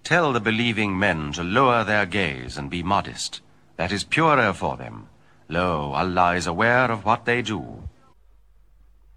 Tell the believing men to lower their gaze and be modest. That is purer for them. Lo, Allah is aware of what they do.